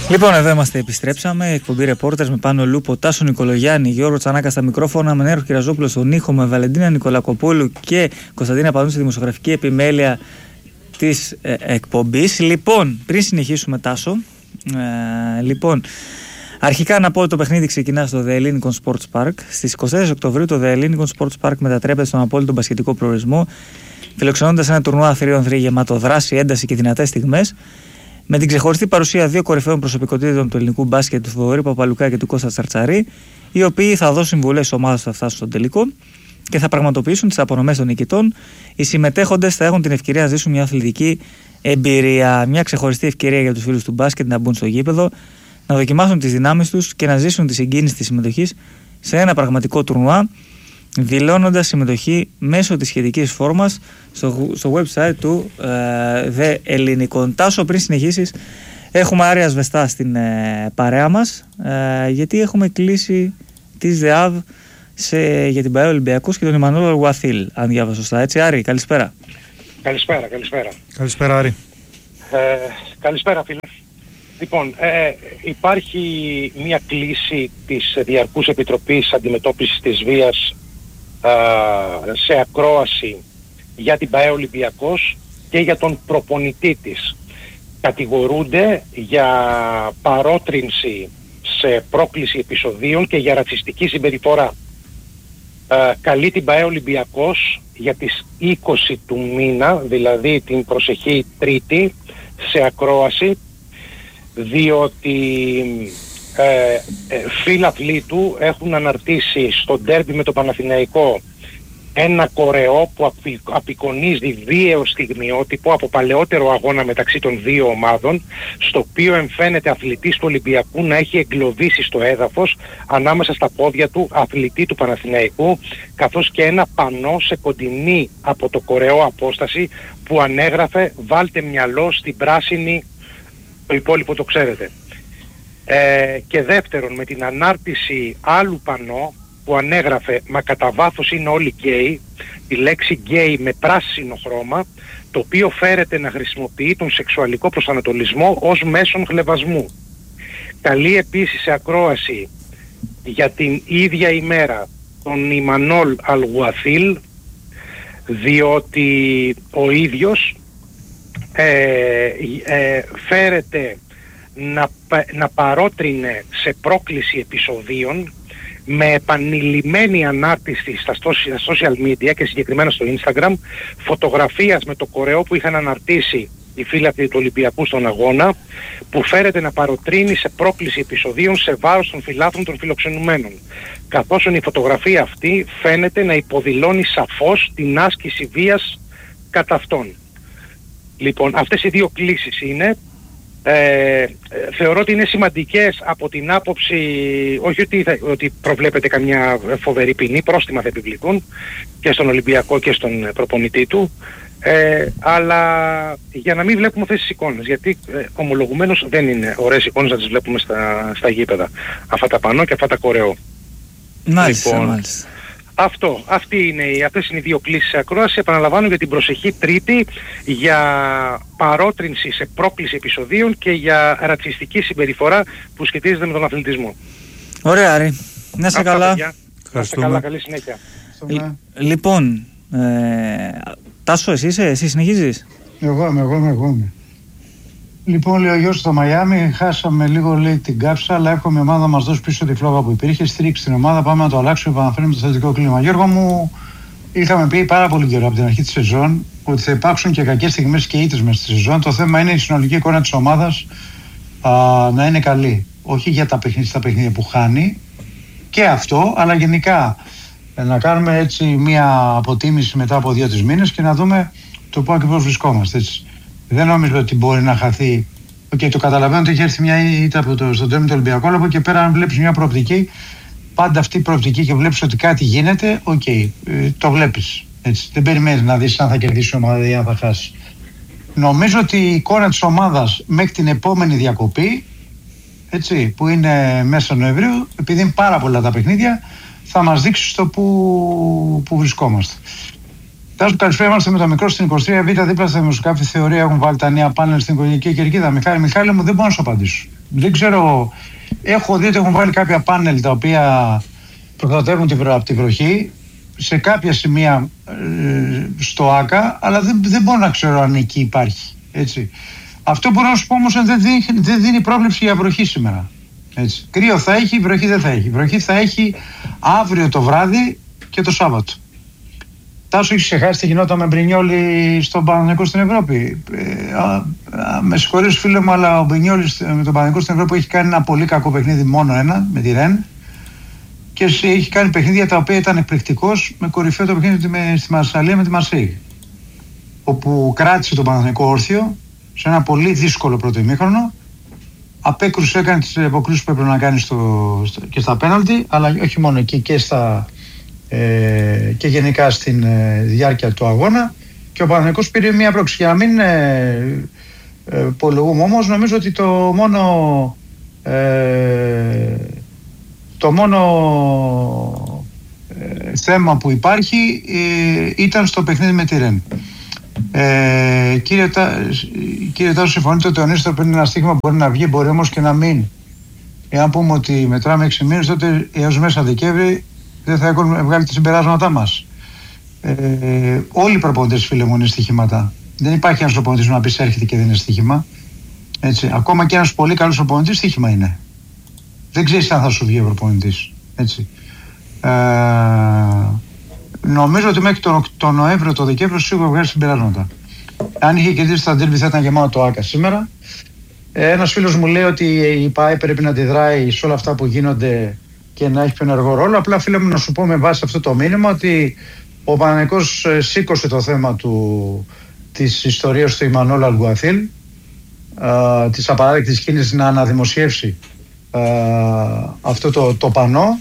Λοιπόν, εδώ είμαστε, επιστρέψαμε. Εκπομπή Reporters με Πάνο Λούπο, Τάσο Νικολογιάννη, Γιώργο Τσανάκα στα μικρόφωνα, με Νέρο Κυραζόπουλο στον ήχο, με Βαλεντίνα Νικολακοπούλου και Κωνσταντίνα Παδούν στη δημοσιογραφική επιμέλεια της εκπομπής. Λοιπόν, πριν συνεχίσουμε, Τάσο, αρχικά να πω ότι το παιχνίδι ξεκινά στο The Ellinikon Sports Park. Στις 24 Οκτωβρίου το The Ellinikon Sports Park μετατρέπεται στον απόλυτο μπασκετικό προορισμό, φιλοξενώντας ένα τουρνουά θηρίων θρή γεμάτο δράση, ένταση και δυνατές στιγμές, με την ξεχωριστή παρουσία δύο κορυφαίων προσωπικότητων του ελληνικού μπάσκετ, του Θοδωρή Παπαλουκά και του Κώστα Τσαρτσαρή, οι οποίοι θα δώσουν συμβουλές στις ομάδες που θα φτάσουν στον τελικό και θα πραγματοποιήσουν τις απονομές των νικητών. Οι συμμετέχοντες θα έχουν την ευκαιρία να ζήσουν μια αθλητική εμπειρία, μια ξεχωριστή ευκαιρία για τους φίλους του μπάσκετ να μπουν στο γήπεδο, να δοκιμάσουν τις δυνάμεις τους και να ζήσουν τη συγκίνηση της συμμετοχής σε ένα πραγματικό τουρνουά, δηλώνοντας συμμετοχή μέσω της σχετικής φόρμας στο website του The Ellinikon. Τάσο, πριν συνεχίσεις, έχουμε Άρια Σβεστά στην παρέα μας, γιατί έχουμε κλείσει της ΔΕΑΒ για την ΠΑΕ Ολυμπιακός και τον Ιμανόλ Αλγουαθίλ, αν διάβασα σωστά. Έτσι, Άρη, καλησπέρα. Καλησπέρα. Καλησπέρα, Άρη. Καλησπέρα, φίλε. Λοιπόν, υπάρχει μια κλίση της Διαρκούς Επιτροπής Αντιμετώπισης της Βίας σε ακρόαση για την ΠΑΕ Ολυμπιακός και για τον προπονητή της. Κατηγορούνται για παρότρινση σε πρόκληση επεισοδίων και για ρατσιστική συμπεριφορά. Καλεί την ΠΑΕ Ολυμπιακός για τις 20 του μήνα, δηλαδή την προσεχή Τρίτη, σε ακρόαση, διότι φίλαθλοι του έχουν αναρτήσει στο ντέρμπι με το Παναθηναϊκό ένα κορεό που απεικονίζει βίαιο στιγμιότυπο από παλαιότερο αγώνα μεταξύ των δύο ομάδων, στο οποίο εμφαίνεται αθλητής του Ολυμπιακού να έχει εγκλωβίσει στο έδαφος ανάμεσα στα πόδια του αθλητή του Παναθηναϊκού, καθώς και ένα πανό σε κοντινή από το κορεό απόσταση που ανέγραφε «Βάλτε μυαλό στην πράσινη», το υπόλοιπο το ξέρετε. Και δεύτερον, με την ανάρτηση άλλου πανό που ανέγραφε «Μα κατά βάθος είναι όλοι γκέι», τη λέξη γκέι με πράσινο χρώμα, το οποίο φέρεται να χρησιμοποιεί τον σεξουαλικό προσανατολισμό ως μέσον χλευασμού. Καλεί επίσης σε ακρόαση για την ίδια ημέρα τον Ιμανόλ Αλγουαθίλ, διότι ο ίδιος φέρεται να παρότρινε σε πρόκληση επεισοδίων με επανειλημμένη ανάρτηση στα social media και συγκεκριμένα στο Instagram φωτογραφίας με το κορεό που είχαν αναρτήσει οι φίλαθλοι του Ολυμπιακού στον αγώνα, που φέρεται να παροτρύνει σε πρόκληση επεισοδίων σε βάρος των φιλάθλων των φιλοξενουμένων, καθώς η φωτογραφία αυτή φαίνεται να υποδηλώνει σαφώς την άσκηση βίας κατά αυτόν. Λοιπόν, αυτές οι δύο κλίσεις είναι. Θεωρώ ότι είναι σημαντικές από την άποψη, όχι ότι προβλέπεται καμιά φοβερή ποινή, πρόστιμα θα επιβληθούν και στον Ολυμπιακό και στον προπονητή του, αλλά για να μην βλέπουμε αυτές τις εικόνες, γιατί ομολογουμένως δεν είναι ωραίες εικόνες να τις βλέπουμε στα γήπεδα, αυτά τα πανό και αυτά τα κορεό. Μάλιστα. Αυτές είναι οι δύο κλίσεις σε ακρόαση. Επαναλαμβάνω, για την προσεχή Τρίτη, για παρότρινση σε πρόκληση επεισοδίων και για ρατσιστική συμπεριφορά που σχετίζεται με τον αθλητισμό. Ωραία, Άρη. Να είσαι καλά. Να είσαι καλά, καλή συνέχεια. Λοιπόν, Τάσο, εσύ συνεχίζεις? Εγώ είμαι. Λοιπόν, λέει ο Γιώργος στο Μαϊάμι, χάσαμε λίγο, λέει, την κάψα, αλλά έχουμε η ομάδα να μας δώσει πίσω τη φλόγα που υπήρχε, στήριξη στην ομάδα, πάμε να το αλλάξουμε, επαναφέρουμε το θετικό κλίμα. Γιώργο μου, είχαμε πει πάρα πολύ καιρό από την αρχή της σεζόν ότι θα υπάρξουν και κακές στιγμές και ήττες μέσα στη σεζόν. Το θέμα είναι η συνολική εικόνα της ομάδας να είναι καλή. Όχι για τα παιχνίδια που χάνει και αυτό, αλλά γενικά να κάνουμε έτσι μια αποτίμηση μετά από 2-3 μήνες και να δούμε το πού ακριβώς βρισκόμαστε. Έτσι. Δεν νομίζω ότι μπορεί να χαθεί. Και το καταλαβαίνω ότι έχει έρθει μια ήττα στον τέρμι του Ολυμπιακού, αλλά από εκεί πέρα, αν βλέπεις μια προοπτική, πάντα αυτή η προοπτική και βλέπεις ότι κάτι γίνεται, το βλέπεις. Έτσι. Δεν περιμένεις να δεις αν θα κερδίσει η ομάδα ή αν θα χάσει. Νομίζω ότι η εικόνα της ομάδας μέχρι την επόμενη διακοπή, έτσι, που είναι μέσα Νοεμβρίου, επειδή είναι πάρα πολλά τα παιχνίδια, θα μας δείξει στο που βρισκόμαστε. Τάσο, καλησπέρα. Είμαστε με το μικρό στην 23Β. Δίπλα στα δημοσιογράφη θεωρία έχουν βάλει τα νέα πάνελ στην οικογενειακή κερκίδα. Μιχάλη μου, δεν μπορώ να σου απαντήσω. Δεν ξέρω, έχω δει ότι έχουν βάλει κάποια πάνελ τα οποία προστατεύουν από τη βροχή σε κάποια σημεία στο ΆΚΑ, αλλά δεν μπορώ να ξέρω αν εκεί υπάρχει. Έτσι. Αυτό μπορώ να σου πω όμως δεν δίνει πρόβλεψη για βροχή σήμερα. Έτσι. Κρύο θα έχει, βροχή δεν θα έχει. Βροχή θα έχει αύριο το βράδυ και το Σάββατο. Τάσο, έχεις ξεχάσει τι γινόταν με Μπρινιόλι στον Παναθηναϊκό στην Ευρώπη? Με συγχωρείς φίλε μου, αλλά ο Μπρινιόλι με τον Παναθηναϊκό στην Ευρώπη έχει κάνει ένα πολύ κακό παιχνίδι, μόνο ένα, με τη Ρεν. Και έχει κάνει παιχνίδια τα οποία ήταν εκπληκτικός, με κορυφαίο το παιχνίδι στη Μαρσαλία με τη Μαρσέιγ, όπου κράτησε τον Παναθηναϊκό όρθιο σε ένα πολύ δύσκολο πρώτο ημίχρονο. Απέκρουσε, έκανε τις αποκρούσεις που έπρεπε να κάνει και στα πέναλτι, αλλά όχι μόνο εκεί και γενικά στην διάρκεια του αγώνα. Και ο Παναθηναϊκός πήρε μια πρόκληση. Για να μην υπολογούμε όμως, νομίζω ότι το μόνο θέμα που υπάρχει ήταν στο παιχνίδι με τη Ρεν. Κύριε Τάσο, συμφωνείτε ότι ο Νίστορ παίρνει ένα στοίχημα που μπορεί να βγει, μπορεί όμως και να μην. Εάν πούμε ότι μετράμε 6 μήνες, τότε έως μέσα Δεκέμβρη δεν θα έχουμε βγάλει τα συμπεράσματά μας. Όλοι οι προπονητές, φίλε μου, είναι στοιχήματα. Δεν υπάρχει ένας προπονητής που να πει έρχεται και δεν είναι στοίχημα. Έτσι. Ακόμα και ένας πολύ καλός προπονητής στοίχημα είναι. Δεν ξέρεις αν θα σου βγει ο προπονητής. Έτσι. Νομίζω ότι μέχρι τον Νοέμβριο, το Δεκέμβριο σίγουρα βγάζει συμπεράσματα. Αν είχε κερδίσει τα ντέρμπι θα ήταν γεμάτο το ΆΚΑ σήμερα. Ένας φίλος μου λέει ότι η ΠΑΕ πρέπει να αντιδράει σε όλα αυτά που γίνονται και να έχει πιο ενεργό ρόλο. Απλά, φίλε μου, να σου πω με βάση αυτό το μήνυμα ότι ο Παναθηναϊκός σήκωσε το θέμα της ιστορίας του Ιμανόλ Αλγκουαθίλ, της απαράδεκτης κίνησης να αναδημοσιεύσει αυτό το πανό.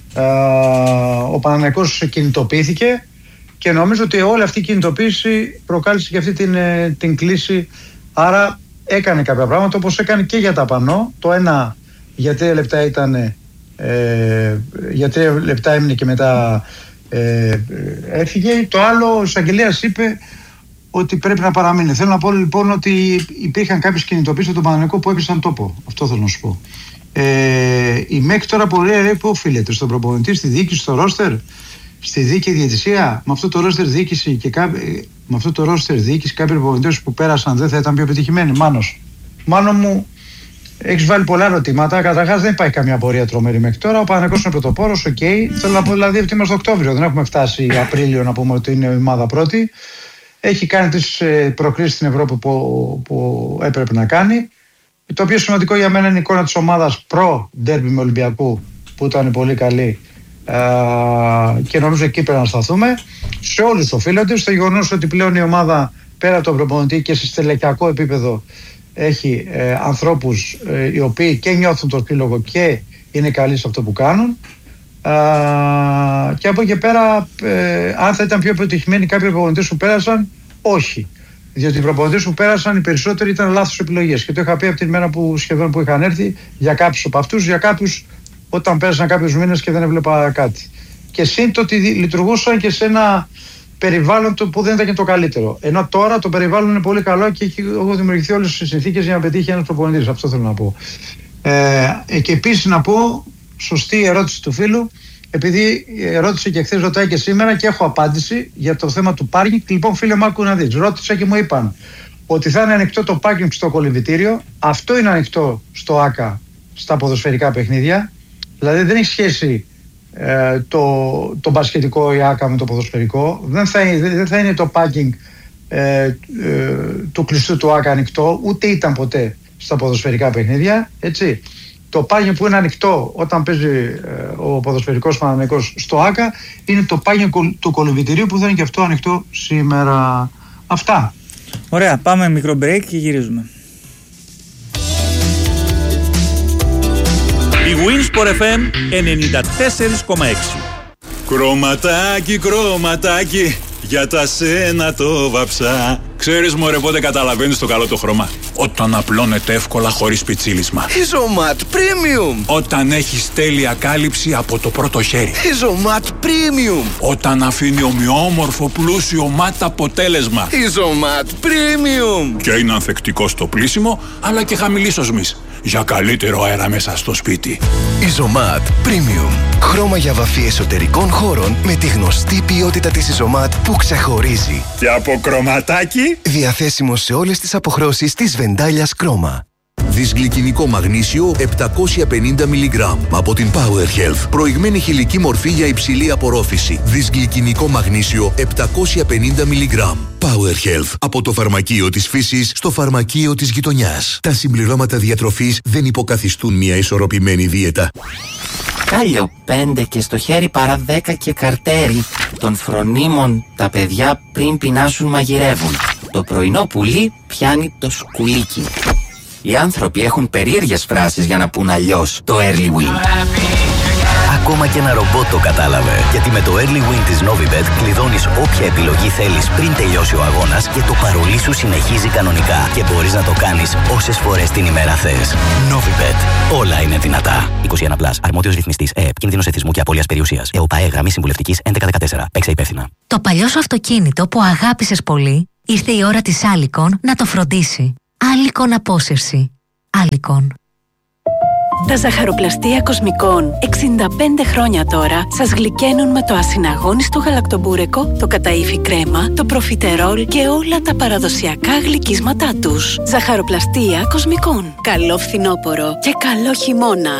Ο Παναθηναϊκός κινητοποιήθηκε και νομίζω ότι όλη αυτή η κινητοποίηση προκάλεσε και αυτή την κλίση. Άρα έκανε κάποια πράγματα, όπως έκανε και για τα πανό. Το ένα για 3 λεπτά ήταν, για 3 λεπτά έμεινε και μετά έφυγε. Το άλλο, ο εισαγγελέας είπε ότι πρέπει να παραμείνει. Θέλω να πω λοιπόν ότι υπήρχαν κάποιες κινητοποίησεις από τον Παναθηναϊκό που έπεσαν τόπο. Αυτό θέλω να σου πω. Η μέχρι τώρα πορεία που οφείλεται στον προπονητή, στη διοίκηση, στο ρόστερ, στη δίκαιη διαιτησία. Με αυτό το ρόστερ διοίκηση κάποιοι προπονητές που πέρασαν δεν θα ήταν πιο επιτυχημένοι? Μάνο μου, έχεις βάλει πολλά ερωτήματα. Καταρχάς δεν υπάρχει καμία πορεία τρομερή μέχρι τώρα. Ο Παναθηναϊκός είναι πρωτοπόρος, οκ. Θέλω να πω δηλαδή ότι είμαστε Οκτώβριο, δεν έχουμε φτάσει Απρίλιο να πούμε ότι είναι η ομάδα πρώτη. Έχει κάνει τις προκρίσεις στην Ευρώπη που έπρεπε να κάνει. Το πιο σημαντικό για μένα είναι η εικόνα της ομάδας προ-ντέρμπι με Ολυμπιακού, που ήταν πολύ καλή, και νομίζω εκεί πρέπει να σταθούμε. Σε όλους τους οφείλονται στο γεγονός ότι πλέον η ομάδα πέρα από τον προπονητή και σε στελεχειακό επίπεδο έχει ανθρώπους οι οποίοι και νιώθουν το σύλλογο και είναι καλοί σε αυτό που κάνουν. Και από εκεί πέρα, αν θα ήταν πιο επιτυχημένοι κάποιοι προπονητές που πέρασαν, όχι. Διότι οι προπονητές που πέρασαν οι περισσότεροι ήταν λάθος επιλογές. Και το είχα πει από την μέρα που σχεδόν που είχαν έρθει, για κάποιους από αυτούς, για κάποιους όταν πέρασαν κάποιους μήνες και δεν έβλεπα κάτι. Και σύν το ότι λειτουργούσαν και σε ένα περιβάλλον που δεν ήταν και το καλύτερο. Ενώ τώρα το περιβάλλον είναι πολύ καλό και έχουν δημιουργηθεί όλες τις συνθήκες για να πετύχει ένας προπονητής. Αυτό θέλω να πω. Και επίσης να πω, σωστή ερώτηση του φίλου, επειδή ρώτησε και χθες, ρωτάει και σήμερα και έχω απάντηση για το θέμα του πάρκινγκ. Λοιπόν, φίλε Μάρκου, να δεις, ρώτησα και μου είπαν ότι θα είναι ανοιχτό το πάρκινγκ στο κολυμβητήριο. Αυτό είναι ανοιχτό στο ΆΚΑ στα ποδοσφαιρικά παιχνίδια. Δηλαδή δεν έχει σχέση το μπασκετικό ή ΆΚΑ με το ποδοσφαιρικό. Δεν θα είναι το πάρκινγκ του κλειστού του ΆΚΑ ανοιχτό, ούτε ήταν ποτέ στα ποδοσφαιρικά παιχνίδια. Έτσι. Το πάρκινγκ που είναι ανοιχτό όταν παίζει ο ποδοσφαιρικός Παναθηναϊκός στο ΆΚΑ είναι το πάρκινγκ του κολυμβητηρίου που θα είναι και αυτό ανοιχτό σήμερα. Αυτά. Ωραία, πάμε μικρό break και γυρίζουμε. Η Winsport FM 94,6. Κρωματάκι, κρωματάκι, για τα σένα το βαψά. Ξέρεις μωρέ πότε καταλαβαίνεις το καλό το χρώμα? Όταν απλώνεται εύκολα χωρίς πιτσίλισμα. Ιζωμάτ Premium. Όταν έχεις τέλεια κάλυψη από το πρώτο χέρι. Ιζωμάτ Premium. Όταν αφήνει ομοιόμορφο πλούσιο ματ αποτέλεσμα. Ιζωμάτ Premium. Και είναι ανθεκτικό στο πλύσιμο, αλλά και χαμηλής οσμής. Για καλύτερο αέρα μέσα στο σπίτι. Ιζωμάτ Premium. Χρώμα για βαφή εσωτερικών χώρων με τη γνωστή ποιότητα της Ιζωμάτ που ξεχωρίζει. Και από κρωματάκι. Διαθέσιμο σε όλες τις αποχρώσεις της βεντάλιας Κρόμα. Δυσγλυκινικό μαγνήσιο 750 mg από την Power Health. Προηγμένη χηλική μορφή για υψηλή απορρόφηση. Δυσγλυκινικό μαγνήσιο 750 mg. Power Health. Από το φαρμακείο της φύσης στο φαρμακείο της γειτονιάς. Τα συμπληρώματα διατροφής δεν υποκαθιστούν μια ισορροπημένη δίαιτα. Κάλιο 5 και στο χέρι παρά 10 και καρτέρι. Των φρονίμων τα παιδιά πριν πεινάσουν μαγειρεύουν. Το πρωινό πουλί πιάνει το σκουλίκι. Οι άνθρωποι έχουν περίεργες φράσεις για να πούν αλλιώς το early win. Ακόμα και ένα ρομπότ το κατάλαβε. Γιατί με το early win της Novibet κλειδώνεις όποια επιλογή θέλεις πριν τελειώσει ο αγώνας και το παρολί σου συνεχίζει κανονικά. Και μπορείς να το κάνεις όσες φορές την ημέρα θες. Novibet. Όλα είναι δυνατά. 21+. Αρμόδιος ρυθμιστής ΕΕΠ. Κίνδυνος εθισμού και απώλειας περιουσίας. ΕΟΠΑΕ γραμμή συμβουλευτικής 1114. Παίξε υπεύθυνα. Το παλιό σου αυτοκίνητο που αγάπησες πολύ, ήρθε η ώρα της Alicon να το φροντίσει. Alicon απόσυρση. Alicon. Τα ζαχαροπλαστεία Κοσμικών 65 χρόνια τώρα σας γλυκαίνουν με το ασυναγώνιστο γαλακτομπούρεκο, το καταΐφι κρέμα, το προφιτερόλ και όλα τα παραδοσιακά γλυκίσματά τους. Ζαχαροπλαστεία Κοσμικών. Καλό φθινόπωρο και καλό χειμώνα.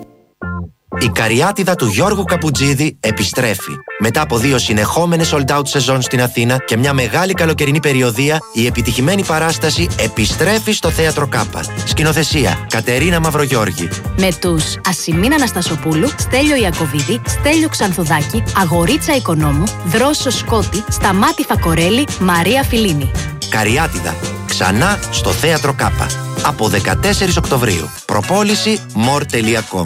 Η καριάτιδα του Γιώργου Καπουτζίδη επιστρέφει. Μετά από 2 συνεχόμενες sold out σεζόν στην Αθήνα και μια μεγάλη καλοκαιρινή περιοδεία, η επιτυχημένη παράσταση επιστρέφει στο Θέατρο Κάπα. Σκηνοθεσία Κατερίνα Μαυρογιώργη. Με τους Ασημίνα Αναστασοπούλου, Στέλιο Ιακωβίδη, Στέλιο Ξανθουδάκη, Αγορίτσα Οικονόμου, Δρόσο Σκότη, Σταμάτη Φακορέλη, Μαρία Φιλίνη. Καριάτιδα. Ξανά στο Θέατρο Κάπα. Από 14 Οκτωβρίου. Προπόληση more.com.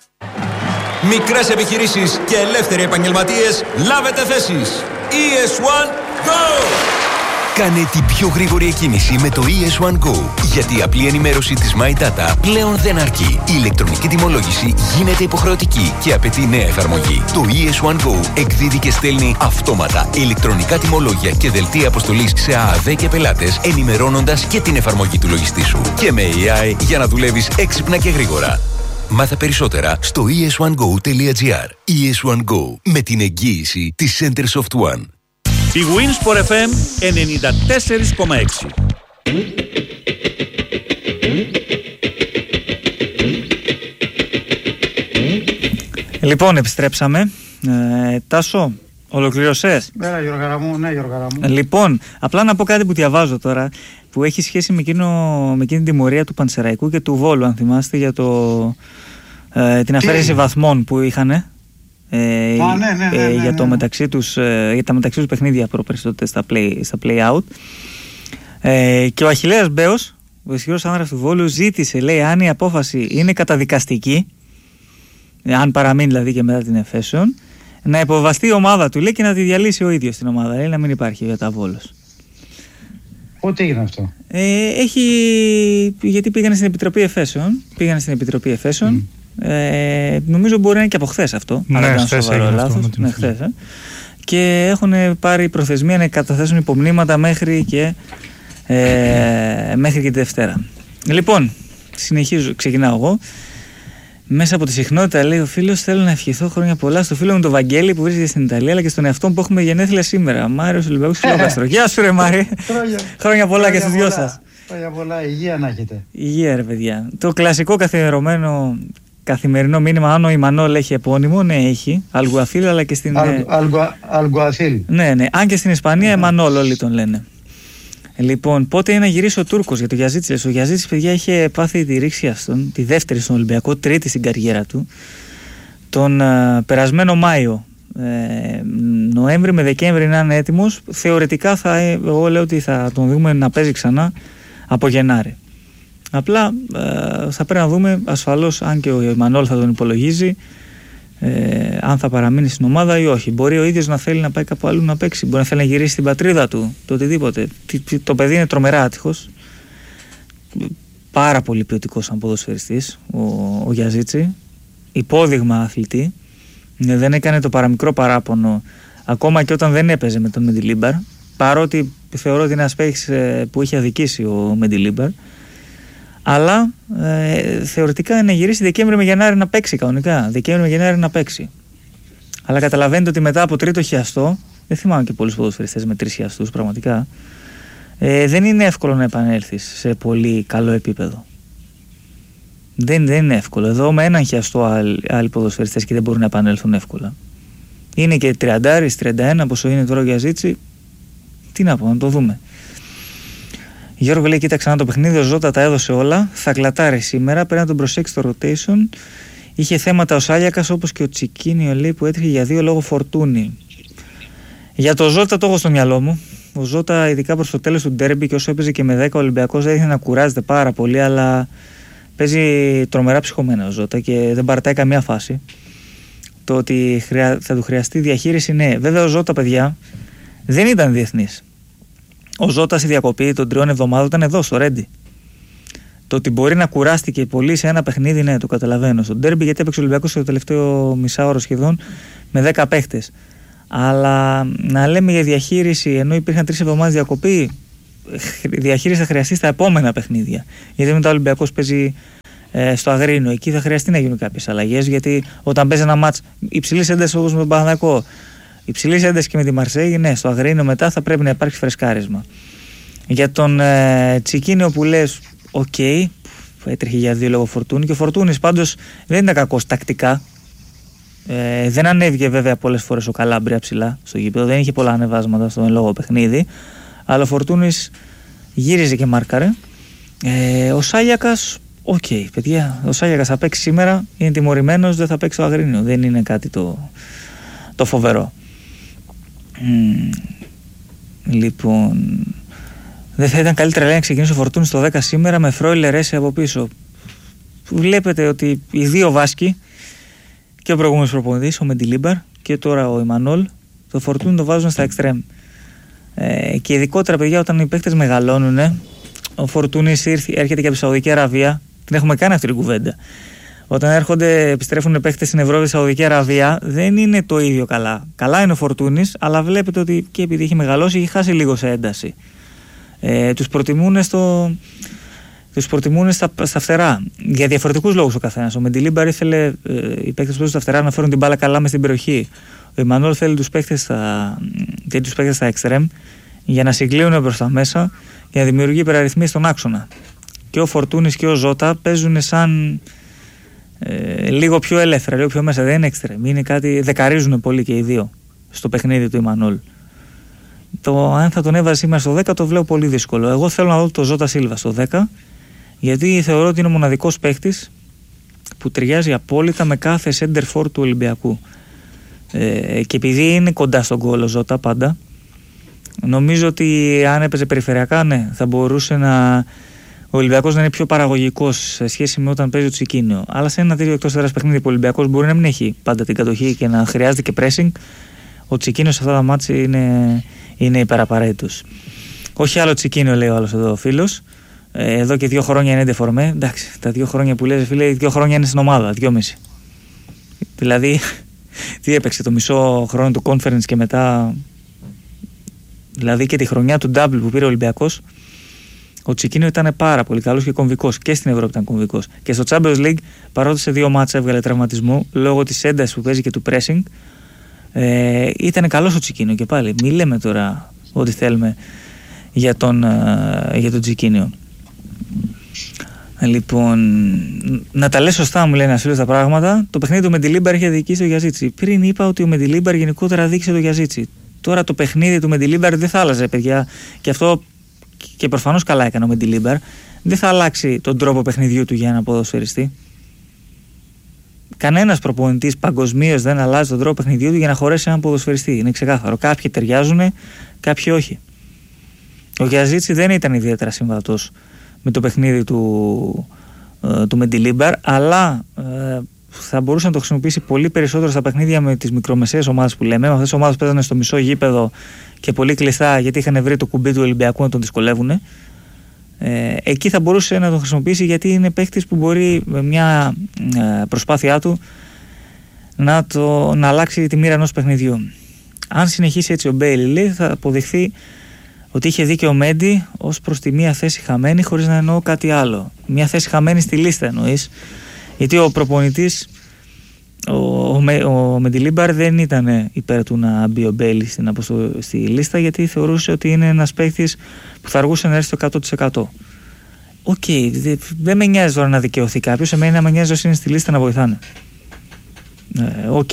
Μικρές επιχειρήσεις και ελεύθεροι επαγγελματίες, λάβετε θέσεις. ES1 Go! Κάνε την πιο γρήγορη εκκίνηση με το ES1 Go. Γιατί η απλή ενημέρωση της My Data πλέον δεν αρκεί. Η ηλεκτρονική τιμολόγηση γίνεται υποχρεωτική και απαιτεί νέα εφαρμογή. Το ES1 Go εκδίδει και στέλνει αυτόματα ηλεκτρονικά τιμολόγια και δελτία αποστολής σε ΑΑΔ και πελάτες, ενημερώνοντας και την εφαρμογή του λογιστή σου. Και με AI για να δουλεύεις έξυπνα και γρήγορα. Μάθε περισσότερα στο es1go.gr. ES1 Go, με την εγγύηση της Centersoft One. Η Winsport FM 94,6. Λοιπόν, επιστρέψαμε. Τάσο, ολοκληρώσες? Ναι, Γιώργαρα μου. Λοιπόν, απλά να πω κάτι που διαβάζω τώρα, που έχει σχέση με εκείνη την τιμωρία του Πανσεραϊκού και του Βόλου, αν θυμάστε, για την αφαίρεση βαθμών που είχαν για τα μεταξύ τους παιχνίδια πρόπερση τότε στα play-out. Και ο Αχιλλέας Μπέος, ο ισχυρός άνδρας του Βόλου, ζήτησε, λέει, αν η απόφαση είναι καταδικαστική, αν παραμείνει δηλαδή και μετά την Εφέσεων, να υποβαστεί η ομάδα του, λέει, και να τη διαλύσει ο ίδιος την ομάδα, λέει, να μην υπάρχει για τα Βόλος. Πότε έγινε αυτό? Γιατί πήγανε στην Επιτροπή Εφέσεων. Νομίζω μπορεί να είναι και από χθες αυτό. Ναι, αν δεν κάνω σοβαρό λάθος. Και έχουν πάρει προθεσμία να καταθέσουν υπομνήματα μέχρι και τη Δευτέρα. Λοιπόν, ξεκινάω εγώ. Μέσα από τη συχνότητα, λέει ο φίλος, θέλω να ευχηθώ χρόνια πολλά στο φίλο μου τον Βαγγέλη που βρίσκεται στην Ιταλία, αλλά και στον εαυτό μου που έχουμε γενέθλια σήμερα. Μάριος Ολυμπιακός Φιλόκαστρο. Γεια σου, ρε Μάρη. Χρόνια πολλά και στους δυο σας. Χρόνια πολλά, υγεία να έχετε. Υγεία, ρε παιδιά. Το κλασικό καθημερινό μήνυμα, αν ο Ιμανόλ έχει επώνυμο, ναι, έχει. Αλγκουαθίλ, αλλά και στην. Αλγκουαθίλ. Ναι. Αν και στην Ισπανία, Εμμανόλ όλοι τον λένε. Λοιπόν, πότε είναι να γυρίσει ο Τούρκος για το Γιαζίτσι? Ο Γιαζίτσι, παιδιά, είχε πάθει τη ρήξη αυτόν, τη δεύτερη στον Ολυμπιακό, τρίτη στην καριέρα του, τον περασμένο Μάιο. Νοέμβρη με Δεκέμβρη να είναι έτοιμος. Θεωρητικά εγώ λέω ότι θα τον δούμε να παίζει ξανά από Γενάρη. Απλά θα πρέπει να δούμε ασφαλώς, αν και ο Εμμανόλ θα τον υπολογίζει, αν θα παραμείνει στην ομάδα ή όχι. Μπορεί ο ίδιος να θέλει να πάει κάπου αλλού να παίξει, μπορεί να θέλει να γυρίσει στην πατρίδα του, το οτιδήποτε. Το παιδί είναι τρομερά άτυχος. πάρα πολύ ποιοτικός σαν ποδοσφαιριστής ο Γιαζίτσι, υπόδειγμα αθλητή. Δεν έκανε το παραμικρό παράπονο ακόμα και όταν δεν έπαιζε με τον Μεντιλίμπαρ, παρότι θεωρώ ότι είναι ένας παίκτης που είχε αδικήσει ο Μεντιλίμπαρ, αλλά θεωρητικά είναι γυρίσει Δεκέμβρη με Γενάρη να παίξει κανονικά. Δεκέμβρη με Γενάρη να παίξει. Αλλά καταλαβαίνετε ότι μετά από τρίτο χιαστό, δεν θυμάμαι και πολλούς ποδοσφαιριστές με 3 χιαστούς πραγματικά, δεν είναι εύκολο να επανέλθεις σε πολύ καλό επίπεδο. Δεν είναι εύκολο. Εδώ με έναν χιαστό άλλοι ποδοσφαιριστές και δεν μπορούν να επανέλθουν εύκολα. Είναι και 30, 31 πόσο είναι τώρα ο Γιαζίτσι. Τι να πω, να το δούμε. Γιώργο λέει: κοίταξε να το παιχνίδι, ο Ζώτα τα έδωσε όλα. Θα κλατάρει σήμερα. Πρέπει να τον προσέξει το rotation. Είχε θέματα ο Σάλιακας, όπως και ο Τσικίνιο λέει που έτρεχε για 2 λόγω φορτούνη. Για το Ζώτα το έχω στο μυαλό μου. Ο Ζώτα, ειδικά προς το τέλος του ντέρμπι και όσο έπαιζε και με 10 ο Ολυμπιακός, έδειχνε να κουράζεται πάρα πολύ, αλλά παίζει τρομερά ψυχωμένα ο Ζώτα και δεν παρατάει καμία φάση. Το ότι θα του χρειαστεί διαχείριση, ναι. Βέβαια ο Ζώτα, παιδιά, δεν ήταν διεθνής. Ο Ζώτα στη διακοπή των 3 εβδομάδων ήταν εδώ στο Ρέντι. Το ότι μπορεί να κουράστηκε πολύ σε ένα παιχνίδι, ναι, το καταλαβαίνω. Στο ντέρμπι, γιατί έπαιξε ο Ολυμπιακός στο τελευταίο μισάωρο σχεδόν με 10 παίχτες. Αλλά να λέμε για διαχείριση ενώ υπήρχαν 3 εβδομάδες διακοπή, διαχείριση θα χρειαστεί στα επόμενα παιχνίδια. Γιατί μετά ο Ολυμπιακός παίζει στο Αγρίνο. Εκεί θα χρειαστεί να γίνουν κάποιες αλλαγές. Γιατί όταν παίζει ένα μάτς υψηλής έντασης όπως με τον Παναθηναϊκό, υψηλής έντασης και με τη Μαρσέγη, ναι, στο Αγρίνο μετά θα πρέπει να υπάρξει φρεσκάρισμα. Για τον Τσικίνιο που λες, οκ, έτρεχε για 2 λόγω φορτούνη. Και ο Φορτούνης πάντως δεν ήταν κακός τακτικά. Δεν ανέβηκε βέβαια πολλές φορές ο Καλάμπρια ψηλά στο γήπεδο, δεν είχε πολλά ανεβάσματα στο εν λόγω παιχνίδι, αλλά ο Φορτούνης γύριζε και μάρκαρε. Ο Σάλιακας, παιδιά, ο Σάλιακας θα παίξει σήμερα, είναι τιμωρημένος, δεν θα παίξει το Αγρίνιο, δεν είναι κάτι το φοβερό. Λοιπόν, δεν θα ήταν καλύτερα λέει να ξεκινήσει ο Φορτούνης το 10 σήμερα με Φρόιλερ Ρέση από πίσω? Βλέπετε ότι οι δύο Βάσκοι, και ο προηγούμενος προπονητής, ο Μεντιλίμπαρ, και τώρα ο Ιμανόλ, το Φορτούνι το βάζουν στα εξτρέμ. Και ειδικότερα, παιδιά, όταν οι παίκτες μεγαλώνουν, ο Φορτούνις έρχεται και από τη Σαουδική Αραβία, την έχουμε κάνει αυτή την κουβέντα. Όταν επιστρέφουν παίκτες στην Ευρώπη, στη Σαουδική Αραβία, δεν είναι το ίδιο καλά. Καλά είναι ο Φορτούνις, αλλά βλέπετε ότι και επειδή έχει μεγαλώσει, έχει χάσει λίγο σε ένταση. Τους προτιμούν στα φτερά. Για διαφορετικούς λόγους ο καθένας. Ο Μεντιλίμπαρ ήθελε οι παίκτες που στα φτερά να φέρουν την μπάλα καλά μες στην περιοχή. Ο Ιμανόλ θέλει τους παίκτες στα εξτρέμ για να συγκλίνουν προς τα μέσα, για να δημιουργεί υπεραριθμίες στον άξονα. Και ο Φορτούνης και ο Ζώτα παίζουν σαν λίγο πιο ελεύθερα, λίγο πιο μέσα. Δεν είναι εξτρέμ. Είναι κάτι, δεκαρίζουν πολύ και οι δύο στο παιχνίδι του Ιμανόλ. Αν θα τον έβαζε σήμερα στο 10 το βλέπω πολύ δύσκολο. Εγώ θέλω να δω το Ζώτα Σίλβα στο 10, γιατί θεωρώ ότι είναι ο μοναδικός παίκτης που ταιριάζει απόλυτα με κάθε center for του Ολυμπιακού. Και επειδή είναι κοντά στον γκολ ο Ζώτα πάντα, νομίζω ότι αν έπαιζε περιφερειακά, ναι, θα μπορούσε ο Ολυμπιακός να είναι πιο παραγωγικός σε σχέση με όταν παίζει ο Τσικίνιο. Αλλά σε ένα τέτοιο εκτός έδρας παιχνίδι που ο Ολυμπιακός μπορεί να μην έχει πάντα την κατοχή και να χρειάζεται και pressing, ο Τσικίνιο σε αυτά τα μάτς είναι υπεραπαραίτητος. Όχι άλλο Τσικίνιο, λέει ο άλλος εδώ ο φίλος. Εδώ και 2 χρόνια είναι ντεφορμέ. Εντάξει, τα 2 χρόνια που λες, φίλε, 2 χρόνια είναι στην ομάδα, 2,5. Δηλαδή, τι έπαιξε το μισό χρόνο του conference και μετά. Δηλαδή και τη χρονιά του double που πήρε ο Ολυμπιακός, ο Τσικίνιο ήταν πάρα πολύ καλός και κομβικός. Και στην Ευρώπη ήταν κομβικός. Και στο Champions League, παρότι σε 2 μάτσα έβγαλε τραυματισμό λόγω της έντασης που παίζει και του pressing, ήταν καλός ο Τσικίνιο. Και πάλι, μη λέμε τώρα ό,τι θέλουμε για τον Τσικίνιο. Λοιπόν, να τα λες σωστά, μου λέει ένας φίλος τα πράγματα. Το παιχνίδι του Μεντιλίμπαρ είχε διοικήσει ο Γιαζίτσι. Πριν είπα ότι ο Μεντιλίμπαρ γενικότερα δίκησε το Γιαζίτσι. Τώρα το παιχνίδι του Μεντιλίμπαρ δεν θα άλλαζε, παιδιά. Και αυτό και προφανώς καλά έκανε ο Μεντιλίμπαρ. Δεν θα αλλάξει τον τρόπο παιχνιδιού του για ένα ποδοσφαιριστή. Κανένας προπονητής παγκοσμίως δεν αλλάζει τον τρόπο παιχνιδιού του για να χωρέσει έναν ποδοσφαιριστή. Είναι ξεκάθαρο. Κάποιοι ταιριάζουν, κάποιοι όχι. Ο Γιαζίτσι δεν ήταν ιδιαίτερα συμβατός με το παιχνίδι του Μεντιλίμπαρ, αλλά θα μπορούσε να το χρησιμοποιήσει πολύ περισσότερο στα παιχνίδια με τις μικρομεσαίες ομάδες που λέμε. Με αυτές τις ομάδες που παίζανε στο μισό γήπεδο και πολύ κλειστά, γιατί είχαν βρει το κουμπί του Ολυμπιακού να τον δυσκολεύουν. εκεί θα μπορούσε να τον χρησιμοποιήσει, γιατί είναι παίκτης που μπορεί με μια προσπάθειά του να αλλάξει τη μοίρα ενός παιχνιδιού. Αν συνεχίσει έτσι ο Μπέιλι, λέει, θα αποδειχθεί ότι είχε δίκιο ο Μέντι ως προς τη μία θέση χαμένη, χωρίς να εννοώ κάτι άλλο. Μία θέση χαμένη στη λίστα εννοείς, γιατί ο προπονητής, ο Μεντιλίμπαρ, δεν ήταν υπέρ του να μπει ο Μπέιλι στη λίστα, γιατί θεωρούσε ότι είναι ένας παίκτης που θα αργούσε να έρθει στο 100%. Οκ, δεν με νοιάζει τώρα να δικαιωθεί κάποιος, εμένα με νοιάζει όσοι είναι στη λίστα να βοηθάνε. Οκ.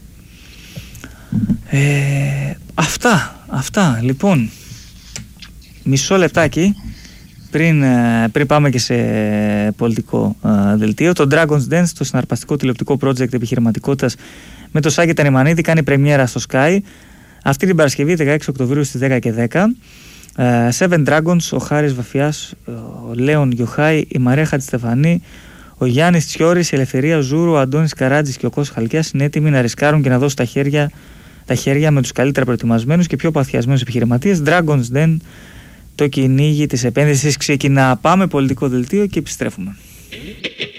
Αυτά λοιπόν. Μισό λεπτάκι πριν πάμε και σε πολιτικό δελτίο. Το Dragon's Dance, το συναρπαστικό τηλεοπτικό project επιχειρηματικότητας με το Σάκη Τανιμανίδη, κάνει πρεμιέρα στο Sky αυτή την Παρασκευή 16 Οκτωβρίου στις 10 και 10. Seven Dragons, ο Χάρης Βαφιάς, ο Λέων Γιοχάη, η Μαρία Χατζηστεφανή, ο Γιάννης Τσιόρης, η Ελευθερία Ζούρου, ο Αντώνης Καράτζης και ο Κώστας Χαλκιάς είναι έτοιμοι να ρισκάρουν και να δώσουν τα χέρια με τους καλύτερα προετοιμασμένους και πιο παθιασμένους επιχειρηματίες. Dragon's Den, το κυνήγι της επένδυσης ξεκινά. Πάμε πολιτικό δελτίο και επιστρέφουμε.